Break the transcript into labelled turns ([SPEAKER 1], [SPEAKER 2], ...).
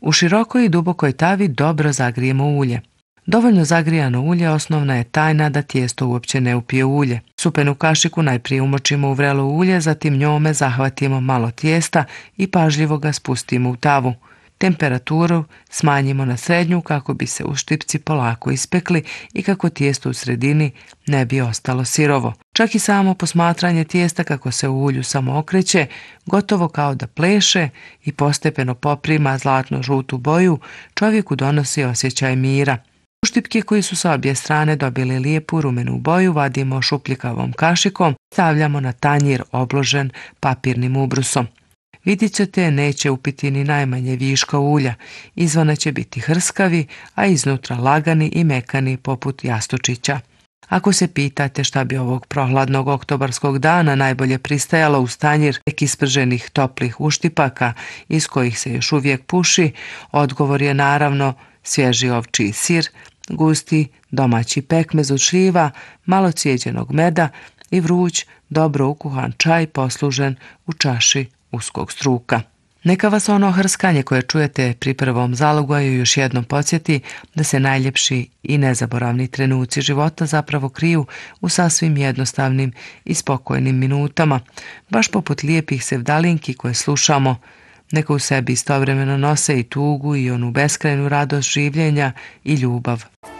[SPEAKER 1] U širokoj i dubokoj tavi dobro zagrijemo ulje. Dovoljno zagrijano ulje osnovna je tajna da tijesto uopće ne upije ulje. Supenu kašiku najprije umočimo u vrelo ulje, zatim njome zahvatimo malo tijesta i pažljivo ga spustimo u tavu. Temperaturu smanjimo na srednju kako bi se uštipci polako ispekli i kako tijesto u sredini ne bi ostalo sirovo. Čak i samo posmatranje tijesta kako se u ulju samo okreće, gotovo kao da pleše i postepeno poprima zlatno-žutu boju, čovjeku donosi osjećaj mira. Uštipke koji su sa obje strane dobili lijepu rumenu boju vadimo šupljikavom kašikom, stavljamo na tanjir obložen papirnim ubrusom. Vidjet ćete, neće upiti ni najmanje viška ulja, izvana će biti hrskavi, a iznutra lagani i mekani poput jastučića. Ako se pitate šta bi ovog prohladnog oktobarskog dana najbolje pristajalo uz tanjir tek isprženih toplih uštipaka iz kojih se još uvijek puši, odgovor je naravno svježi ovčji sir, gusti domaći pekmez od šljiva, malo cijeđenog meda i vruć, dobro ukuhan čaj poslužen u čaši uskog struka. Neka vas ono hrskanje koje čujete pri prvom zalogaju još jednom podsjeti da se najljepši i nezaboravni trenuci života zapravo kriju u sasvim jednostavnim i spokojnim minutama, baš poput lijepih sevdalinki koje slušamo. Neka u sebi istovremeno nose i tugu i onu beskrajnu radost življenja i ljubav.